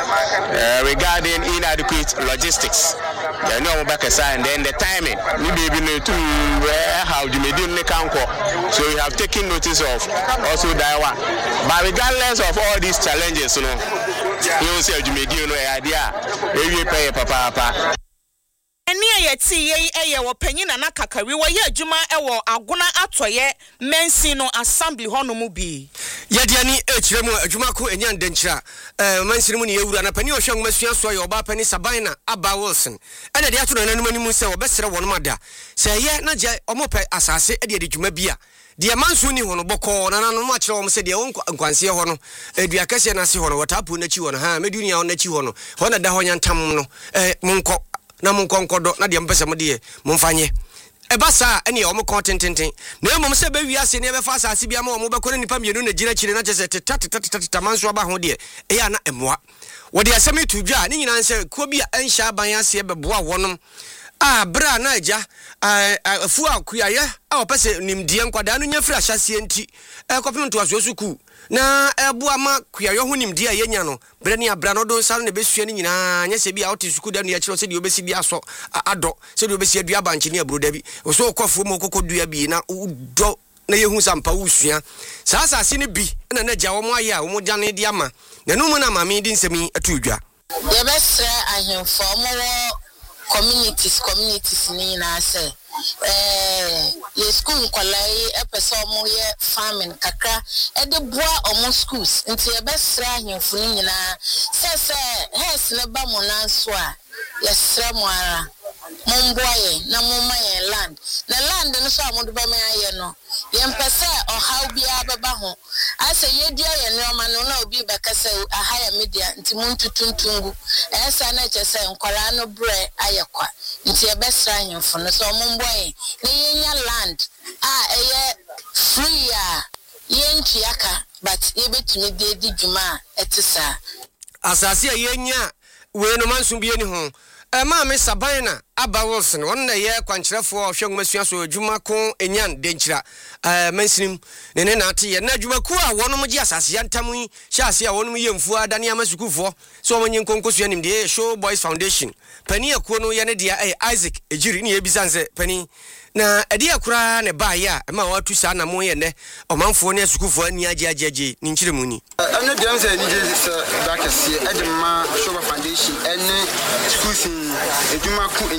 regarding inadequate logistics. I know I'm back and then the timing. We baby need to how you may do so we have taken notice of also that one. But regardless of all these challenges, you know, you say you may do no idea. Maybe pay papa papa. Eni ayeti ye eye wo panyin na kakari wo ye adwuma ewo Aguna atoye mensi no assembly hono mu bi ye de ani echire mu adwuma ko enyan denchira eh mensi mu ne yewura na pani ohwe ngmasua so ye oba pani Sabina Aba Wilson ene de ato na nanum animu se wo besere wono mada se ye na je omope asase e de de dwuma bia de manso ni hono boko na nanu ma kire wo se de won kwanse hono edua kase na se hono watapu na chi hono ha medunia hono na chi hono hono da honya ntam no eh munko na munkonkodo na de mpese mo de momfanye ebasa ene ye omko tententen na emom se ba wiase ne be fa asase bia ma omo be kone nipa mienu na gina chire na chese tatatatata manso aba ho de e ya na emoa wo de asemi tudwa ne nyina nse ko bia ansha ban ase be boa wonom ah bra na aja afu akuya ye a opese nimdie nkwada no nya fira hyase enti e kopno to aso suku na ebu ama kuyayo ho nimdi a yenya no bre ne abra no do nsa no be sua ni nyina nya se bia oti suku da no ya kiro se de obesi bia so ado se de obesi adua banche ne abro da bi so kofu mo kokodua bi na do na yehu sampa usua sa asase ne bi na na gya wo mo aye a wo mo gya ne di ama na no mu na mame di nsemi atudwa ye besre ahemfo mo communities communities ni na say eh ye school kwalai epeso mo ye farming kakra e de boa omo schools nti e besra ahemfo ni nyina se se hes ne ba mo na so a ye sra mo ara momboye na momaye land na land no so amodo ba me aye no ye mpese o how bia beba ho ase ye dua ye ne oma no na obi be kase ahaya media nti muntutuntungu esa na chese nkwara no bre aye kwa nti e besra ahemfo no so momboye na ye nya land a eye free a ye ntiaka but ye betumi de di dwuma etisa asase ye nya we no manso bia ni ho ma me Sabina Aba Wilson won na ye kwankyerefo ohwe ngmasua so adwuma ko enyan denkyira eh mansinim ne ne na ate ye na adwuma ku a wonom gi asase ya ntam yi hyase a wonom ye mfu adane amasukufo so womonye nkonkosua nim de Show Boys Foundation pani akuo no ye ne dia eh Isaac ejiri ne ye bisanse pani na edi akura ne ba ya ma watu sa na mo ye ne omanfo ne asukufo ani age age age ni nkyiremu ni ana dem say ni Jesus back as edema Show Foundation ene schools edwuma ku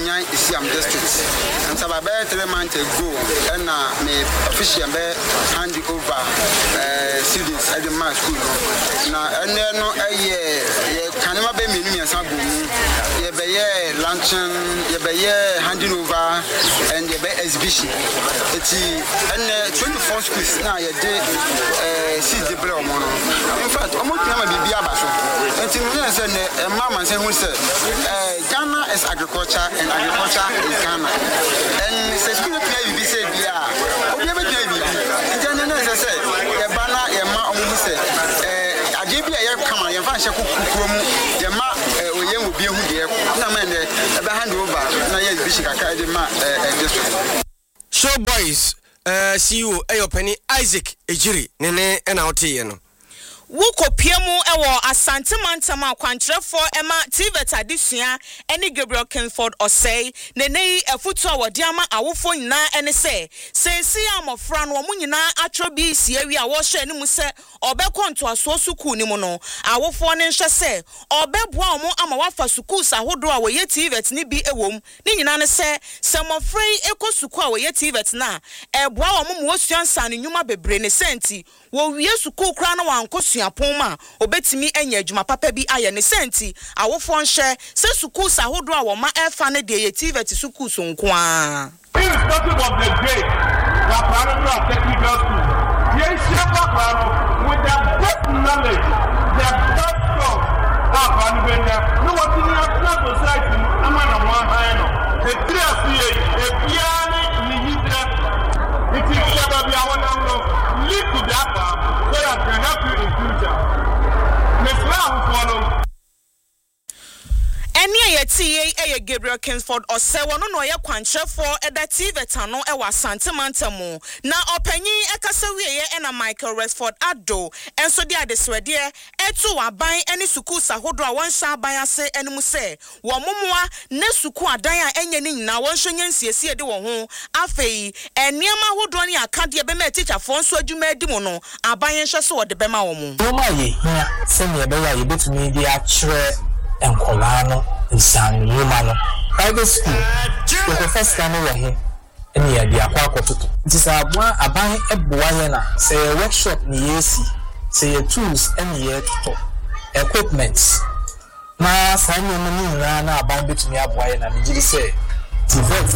Nyan Isiam district. And so about three months ago, and uh, me official be hand over uh, students at the mass school. Now, and then no, a year, can never be me and some ye be ye luncheon, ye be ye handing over, and ye be exhibition. It's and twenty-four schools now, ye did see the blow. In fact, I'm not going to be Biabaso. And to me, I said, a mama said, who said, Ghana is agriculture and agriculture is Ghana. And says, we be said, yeah, we never gave you. And then, as I said, a banner, a ma, who said, I gave you a come on, your fancy cook, your ma, you will be who dear. No man, a hand over, no, yes, Bishop, I did my district. Show boys, uh, see you, a penny Isaac, Ejiri, Nene, and out here. Wuko piemu ewo asante mantama kwantrefo ema tivet adisua eni Gabriel Kingsford osei nene efutu awodiama awofo nyina ene se sesi amofra no omu nyina atro bi sie wi a wo hwe ni mu se obekonto aso suku ni mu no awofo ne nhwe se obeboa omu ama wafa suku sahodo a woye tivet ni bi ewom ni nyina ne se semofrei eko suku a woye tivet na eboa omu mu osuansa ne nyuma bebre ne senti wo wie suku kra na wanko suapoma obetimi enya adwuma papa bi aye ne senti awofo nhwe se suku sahodo a wo ma efa ne de ye tivet suku so nko a irrespective of the grade the primary or technical school ye share with the best knowledge the best skills that can be there no what in your society amana one high no the three of you e piani ni hidra it is about the one now lead to that so that can help you in future let's now follow Eni ayeti eye Gabriel Kingsford ose wono no ye kwantrefo eda tivet ano e wa Asante Mantamu na opanyi ekasa wieye e na Michael Resford Ado enso de adeswede etu aban eni suku sahodo a wonsha aban ase enmu se wo mommoa ne suku adan a enye ni nyina wonsho nyansiesie de wo ho afei eniema hodo ne akade be ma teacher fo nso adwuma adi mu no aban nhwe so wode be ma wo mu no ma ye hia se ne be ya ye betumi di akire enkolano nsan yuma no private school the first time we here eni ya dia kwa akototo nti sa abua aban eboa ye na say workshop ni yesi say tools eni ye toto equipment na sa ni mo ni na na aban betumi aboa ye na me gidi say tivet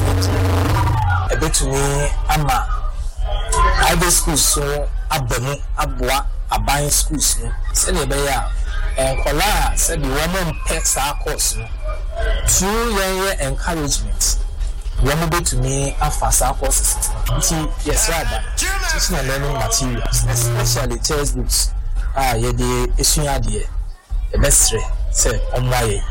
e betumi ama private schools so abamu aboa aban schools no se ne be ya enkola said the woman pets our course through your encouragement woman be to me after our courses yes rather teaching and learning materials especially textbooks ah yeah the issue idea the best say on why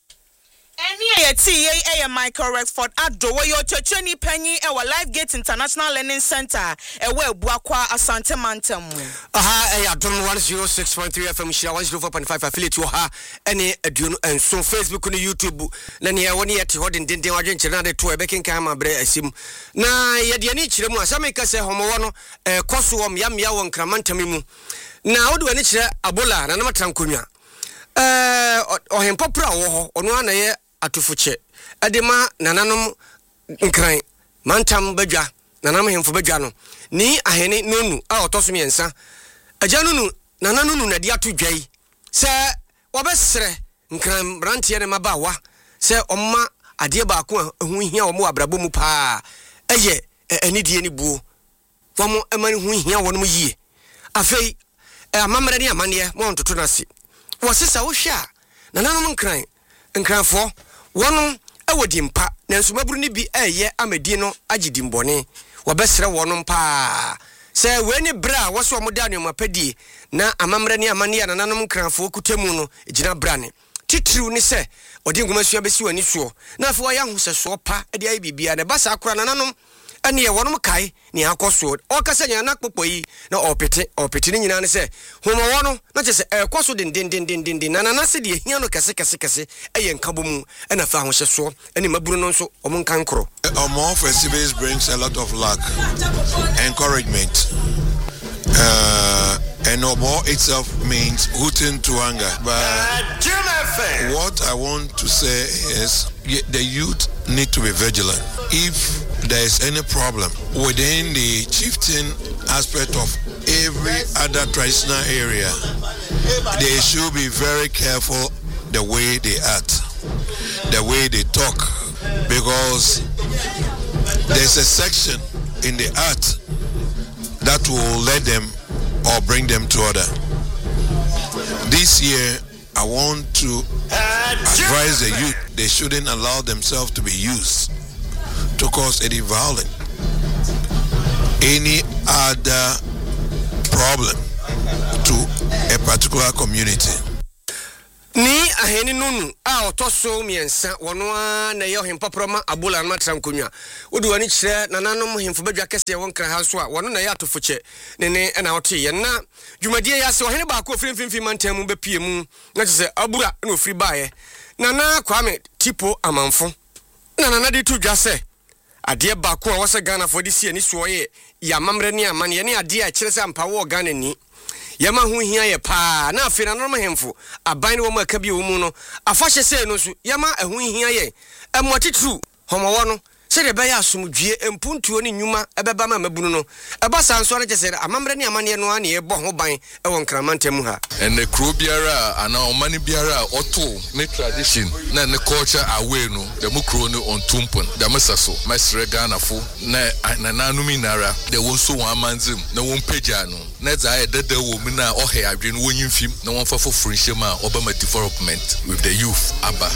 Eni ayeti ye eye Michael Resford Ado wo yo chocheni panyi e wa Life Gate International Learning Center e wa ebuakwa Asante Mantamu aha e adom one oh six point three F M shira one oh four point five affiliate wo ha ene aduonu enso Facebook no YouTube na ne woni yete hodin denden wadwen kire na de to e bekenkan ma bre asim na ye de ani kire mu asame ka se homo no e koso wom yam ya won kramantam mu na wode wani kire abola na na matrankonwa eh ohempopra wo ho ono na ye atufuche edema nananom nkran mantam badwa nanam hemfo badwa no ni ahene nonu a otosom yensa agya nonu nananonu na dia to dwai se wobesere nkran brantie ne mabawa se omma ade ba ko hu hia omo abrabo mu pa eye anidie ni buo fomo emani hu hia wonum yie afei amamre ne amane mo ntoto nase wosesa wo hwa nananom nkran nkranfo wono awodi mpa nanso maburu ni bi eye amadi no agidimbone wobesere wono pa se weni bra woso omoda ne mapadi na amamre ne amane ya nananom nkranfo kutemu no gina brane titiriw ni se odi ngoma sua besi wani so na afo ya hu se so pa ade ayi bibia ne basa akora nananom ane ye wonom kai ni akoso o kasa nya na kpokpo yi na opete opete ni nyina ne se homo wono na chese ekoso den den den den den na na se de hia no kase kase kase eye nkabomu na fa ahoshe so ane maburu no so omon kankro Omo festivals brings a lot of luck encouragement uh And Obo itself means hooting to anger. But what I want to say is the youth need to be vigilant. If there is any problem within the chieftain aspect of every other traditional area, they should be very careful the way they act, the way they talk, because there's a section in the art that will let them or bring them to order. This year, I want to advise the youth they shouldn't allow themselves to be used to cause any violence, any other problem to a particular community. Ni aheni nunu a otoso miensa wono na ye ohempa proma abola na matram konwa wodu wani kire nananom hemfo badwa kese won kra ha so a wono na ye atofoche ne ne na wote ye na dwumadie ya se ohene ba ko ofrimfimfi mantam be pie mu na se abura na ofri baaye nana Kwame tipo amanfo na nana de tu dwa se ade ba ko a wose Ghana for this year ni so ye ya mamre ni amane ye ne ade a kire se ampa wo Ghana ni Yama hu hia ye pa na afi na no hemfo aban wo maka bi wo mu no afahye se no so yama ahu hia ye emotitru homowo no se de be ya asomdwie empuntuo ni nyuma ebeba ma mabunu no eba sanso re kese amamre ni amane no ane ye bo ho ban e won kramantam ha ene kro biara ana omani biara oto ne tradition na ne culture away no de mu kro no on tumpon de mesaso mesre Ghana fo na na nanumi nara de won so wan amanzim na won pagya no na za e dede wo mu na ohe adwe no won yimfim na won fa fo friendship ma obama development with the youth aba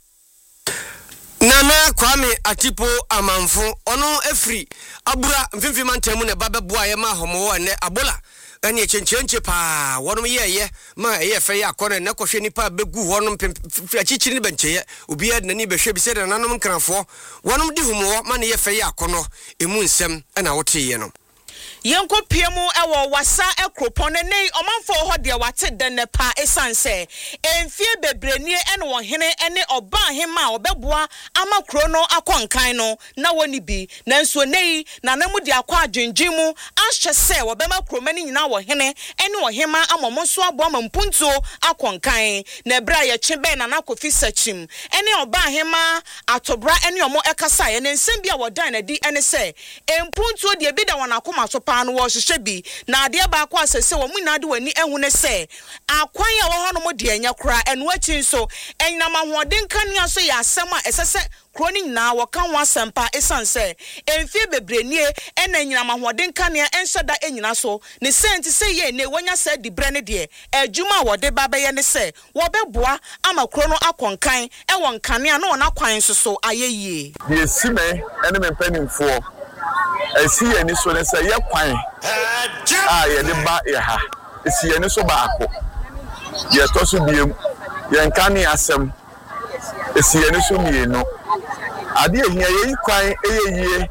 Nana Kwame Atipo amanfo ono efri abura mfimfim antemu ne babeboa ye ma homo ne abola ene echenchenche pa wonom ye ye ma ye fe ya akone ne kohwe nipa begu wonom achichiri ne bencheye obi ya nani behwe bi se de nanom nkranfo wonom di humo ma ne ye fe ya akono emu nsem na wote ye no Yenko piemu ewo wasa ekropon ne omanfo ho de wate den ne pa esanse enfie bebrenie ene wo hene ene oba hema obeboa ama kro no akonkan no na woni bi nanso nei na namu de akwa adwenjimu ahye se wo bema kromani nyina wo hene ene wo hema amomo so abo ma mpuntuo akonkan na bra ye chebe na na kofi sachim ene oba hema atobra ene omo ekasa ye ne nsem bia wo dan na di ene se empuntuo de bi da wona akoma so no wo hwehwe bi na ade ba akwa asese wo mu na de wani ehu ne se akwan ya wo hono mo de anya kra enu achi nso enyama hoden kanea so ya asem a esese kroni na wo kan wa sempa esanse emfie bebrenie ena nyama hoden kanea enhyeda enyina so ne senti se ye ne wonya se di bre ne de adwuma wo de ba be ye ne se wo beboa ama krono akonkan e won kanea na wona kwan so so ayeye ye sime ene mempanimfo esi eni so ne say ye kwan ah ye de ba ye ha esi eni so ba akọ ye to so biem ye nka ne asem esi eni so mienu ade ehia ye kwan eye yie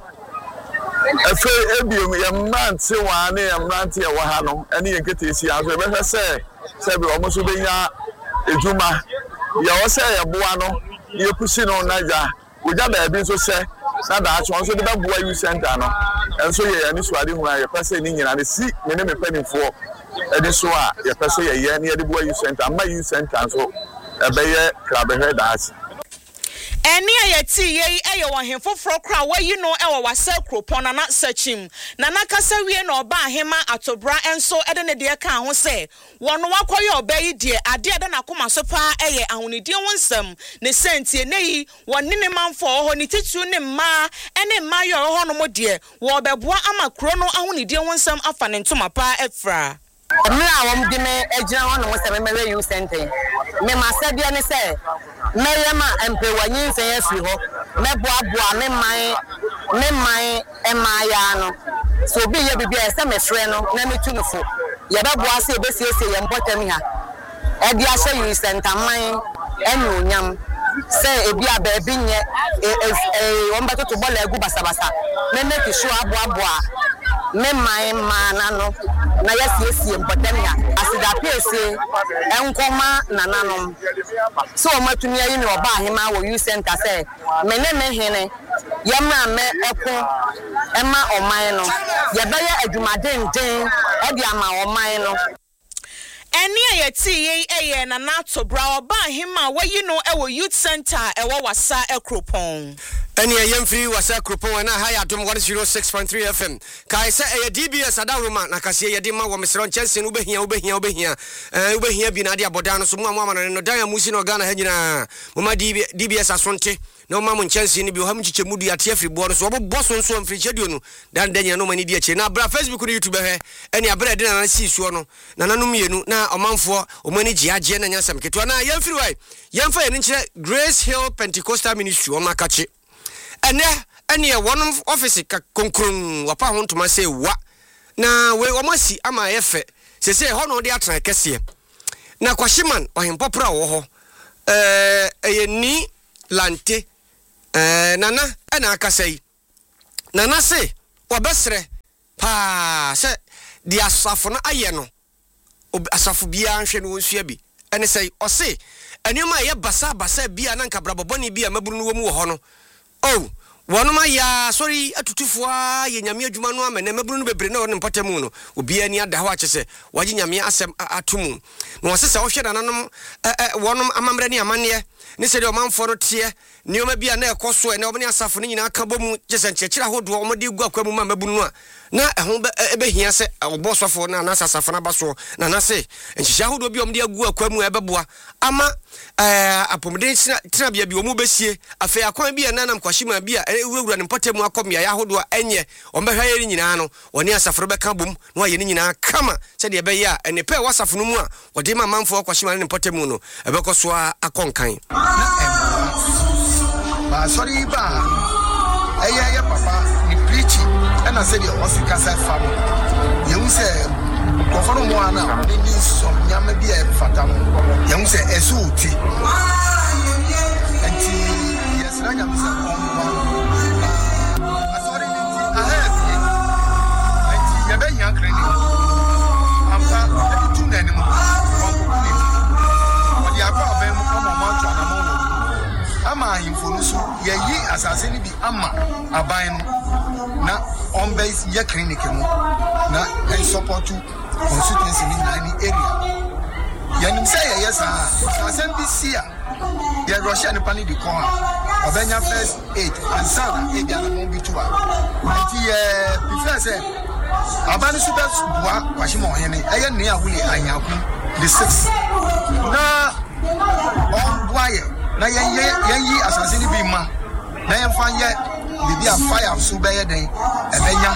efe ebiem ye mante wa ne ye mante ye wa ha no ene ye nkete esi aso be hwe se se be omo so benya ejuma ye wo se ye boa no ye kusi no naja oja ba ebi so se na da achọ nso de ba boa you center no enso ye ani so ade hu a ye pese ni nyina ne si me ne me panimfo ede so a ye pese ye ye ne ye de boa you center ama you center so ebe ye krabehwe da asi Eni ayeti ye eye wo hemfoforo kra wa yi no ewo wasa kropon na na sachim na na kasa wie na oba ahema atobra enso ede ne de ka ho se wono wakoye oba yi de ade ade na koma so pa eye ahonidie wonsam ne sentie nei woni ne manfo ho ni titu ne ma ene ma yo ho no mo de wo beboa ama kro no ahonidie wonsam afa ne ntoma pa efra Mra wom di me ejina wono mo se me me you center me ma se bia ne se me yema empe wanyi nse yefi ho me boa boa me man me man e ma ya no so bi ye bibia se me frɛ no na me tu no fo ye be boa se be siesie ye mpotam ha e dia hye you center man enu onyam se ebi aba ebi nye e won beto to bola egu basabasa me make sure aboa boa me man mana no na yesiesie mpotam ha asida pese enkoma nananom so matumi ayi ne oba ahema wo you center say me ne me hene yemra me eko ema oman no ye be ye adwumaden den e di ama oman no Eni ye ti ye eye na nato bra oba hima wayi no ewo youth center ewo wasa ekropon. Eni ye yemfiri wasa ekropon na haya dom one oh six point three F M. Kai se eye D B S adaruma na kase ye de ma wo mesro nkyɛnse no ubehia ubehia ubehia eh ubehia bi na de aboda no so mu amama no dan amusi no Ghana ha nyina mama D B S asonte na o mamu nkyɛnse ni bi o ham kyikyɛ mudu ate afiri bo no so obobɔ so nso amfiri kyeduo no dan dan no mani di akyɛ na bra Facebook no YouTube he eni abra de na na si suo no na nanom yenu na omanfo omani gi agye na nyasam keto na yemfiri wai yemfa ye nkyerɛ Grace Hill Pentecostal Ministry on makache ene ene ye one office ka konkron wapa ho ntoma se wa na we omasi ama yefe se se ho no de atra kese na kwahyeman ohempopra wo ho eh eye ni lante eh nana ana akasai nana se wabesre pa se di asafo na aye no asafo bia nhwe no wonsua bi ene sei ose enuma ye basa basa bia na nka braboboni bia maburu no wo ho no oh wonuma ya sorry atutufo a ye nyame adwuma no amene maburu no bebre na won mpatamu no obi ani ada ho akyese waje nyame asem atomu no wose se wo hwe nananom wonum amamre ne amane ne se de omanfo no tie ne oma bia na ekoso ene obne asafo ne nyina aka bomu kyese nkyekira hodo omode gu akwamu ma maburu no a na ehon ebe hia se obosofo na na asafo na baso na na se nkyekira hodo bi omde agu akwamu ebeboa ama eh apomden tina bia bi omu besie afa akwan bia nanam kwahima bia ewura ne mpotemu akomya ya hodo enye ombehwa ye nyina no oni asafo beka bom no aye nyina kama se de ebe ya ene pe wasafo no mu a wode ma manfo kwahima ne mpotemu no ebekoso akonkan ba sorry ba eye ye papa ni preaching and I said your Oscar said family you say kofono mo ana ni ni so nyame bia e fatam you say esuti anti yes na nyame say sorry I have anti ye be yan kreni ampa tu na ni mo o di akwa be mo mo mo twa na mo ama himfo so ye yi asase ni bi ama aban na on base ye clinic mu na en support constituency ni na ni area ye nim say ye yes ah asem bi sia ye Russia ni pani di ko ha obenya first aid and sana e dia na mo bi to a anti ye prefer say aban so be bua kwahima ohene eye ne ahuli anyaku the six na on boye na yen yen yi asase ni bi ma na yen fa ye bibi a fire so be ye den ebenya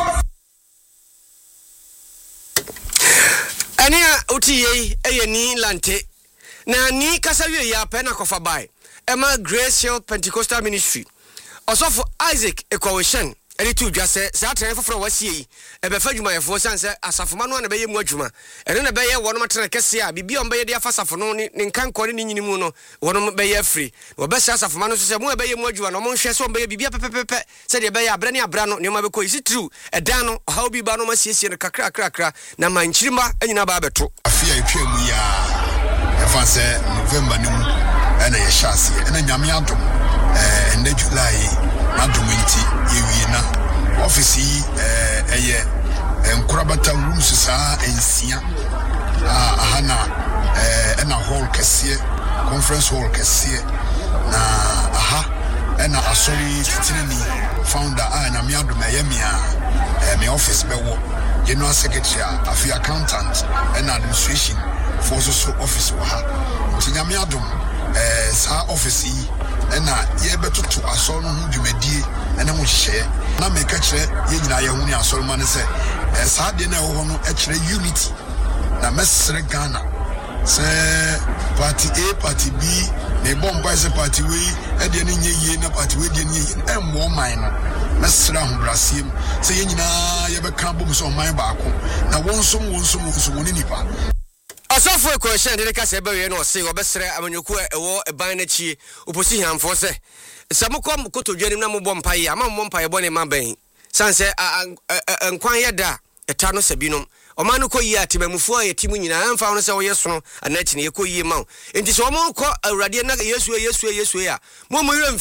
ania otiye eye ni lante na ni kasawe ya pe na kofa bai ema Grace Hill Pentecostal Ministry osofo Isaac Ekoweshen eni tu dwase sa atren foforo wasie ebe fa dwuma yefo sanse asafoma no na be ye mu adwuma ene na be ye wono matena kese a bibi on be ye de afasafo no ni nkanko ni nyinimu no wono be ye free wo be sa asafoma no so se mu be ye mu adwuma no mo nhwe so be ye bibi pepepepe se de be ye abra ne abra no ne ma be ko isi true edan no how bi ba no ma siesie no kakra kakra na manchirima anyina ba beto afia etwemu ya efa se November ni mu ena ye hyase ena nyame adom eh ende July madominti yewie na office eh eye enkurabata rooms saa ensia ah ahana eh ena hall kese conference hall kese na aha ena asori titinini founder ah na mi adom ayemia eh me office bewo general secretary afi accountant ena administration for so office wa ha tinyame adom eh saa office yi ena ye betoto asol no hu dwumadie ena mo hye na meka kire ye nyina ye hu ni asol man se eh saa de na ho no e kire unity na mesre Ghana se party A party B ne bomba se party we e de ne nye ye na party we de ne ye e mo man no mesre ho brasiem se ye nyina ye be kan bom so man baako na wonsom wonsom wonsom ni nipa asofo Ekoweshen de ka se be we no se obesre amanyoku ewo eban na chi oposi hanfo se samukom kotodwanim na mobom paye ama mobom paye bone ma ben sanse enkwan yeda eta no sabinom omanu ko yi atemamufu a yetimu nyina amfa no se wo yeso anachi ne ko yi ma enti so mo ko awurade na yesu yesu yesu ya mo mo yemfi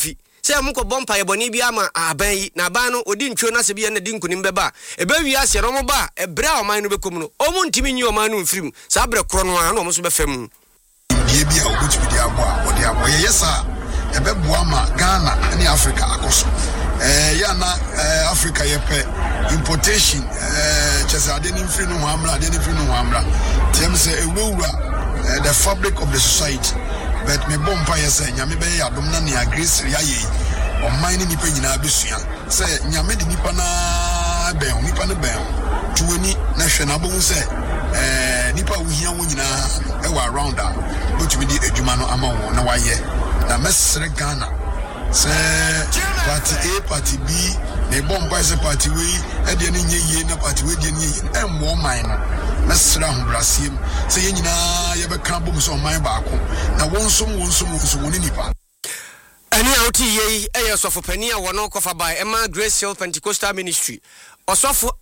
say mko bompa ye boni bia ma aban yi na aban no odi ntwo na se bia na di nkunim beba e ba wi ase no mo ba e bra o man no bekom no o mo ntimi nyi o man no mfirim sa bre kro no a no mo so befam die bia o gutu di agbo o di agbo ye yesa e be boa ma Ghana ni Africa akoso eh ya na eh, Africa ye pe importation eh chesa de ni mfiri no amra de ni mfiri no amra tem se ewura the fabric of the society but me bompa ye say nyame be ya dom na ne agresi ya ye o man ni nipa nyina abesua say nyame de nipa na be nipa ne be tuweni na hwe na bo say eh nipa wo hia wo nyina e wa around a but we di adwuma no ama wo na wa ye na mesre Ghana say party A party B me bompa say party we e de ne nye ye na party we de ne ye e mo man no mesra ho brasiem say ye nyina ye be kan bom so man ba ko na wonsom wonsom wonsom woni nipa ani auti ye e ye sofo pani a wono kofa by Emma Grace Hill Pentecostal Ministry osofo